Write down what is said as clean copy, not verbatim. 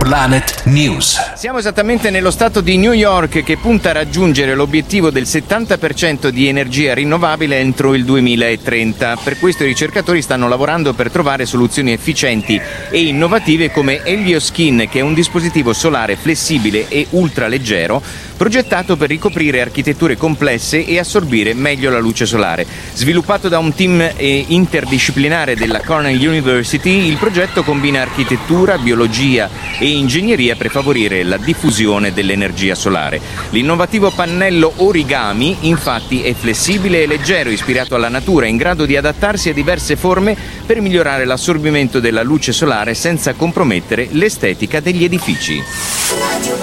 Planet News. Siamo esattamente nello stato di New York, che punta a raggiungere l'obiettivo del 70% di energia rinnovabile entro il 2030. Per questo i ricercatori stanno lavorando per trovare soluzioni efficienti e innovative come Helioskin, che è un dispositivo solare flessibile e ultraleggero progettato per ricoprire architetture complesse e assorbire meglio la luce solare. Sviluppato da un team interdisciplinare della Cornell University, il progetto combina architettura, biologia e ingegneria per favorire la diffusione dell'energia solare. L'innovativo pannello Origami, infatti, è flessibile e leggero, ispirato alla natura, in grado di adattarsi a diverse forme per migliorare l'assorbimento della luce solare senza compromettere l'estetica degli edifici.